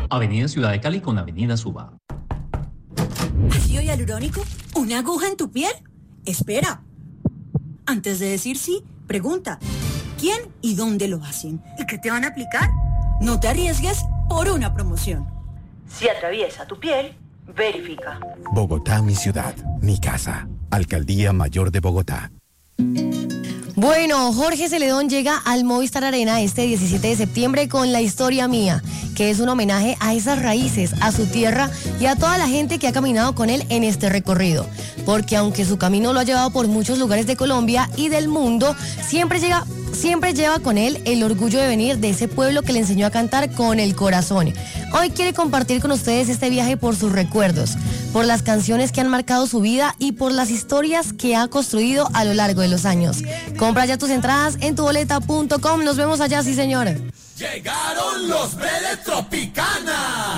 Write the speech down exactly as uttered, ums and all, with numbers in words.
Avenida Ciudad de Cali con Avenida Suba. ¿Ácido hialurónico? ¿Una aguja en tu piel? Espera. Antes de decir sí, pregunta. ¿Quién y dónde lo hacen? ¿Y qué te van a aplicar? No te arriesgues por una promoción. Si atraviesa tu piel, verifica. Bogotá, mi ciudad, mi casa. Alcaldía Mayor de Bogotá. Bueno, Jorge Celedón llega al Movistar Arena este diecisiete de septiembre con La Historia Mía, que es un homenaje a esas raíces, a su tierra y a toda la gente que ha caminado con él en este recorrido. Porque aunque su camino lo ha llevado por muchos lugares de Colombia y del mundo, siempre llega... Siempre lleva con él el orgullo de venir de ese pueblo que le enseñó a cantar con el corazón. Hoy quiere compartir con ustedes este viaje por sus recuerdos, por las canciones que han marcado su vida y por las historias que ha construido a lo largo de los años. Compra ya tus entradas en tu boleta punto com. Nos vemos allá, sí señor. Llegaron los Vélez Tropicales.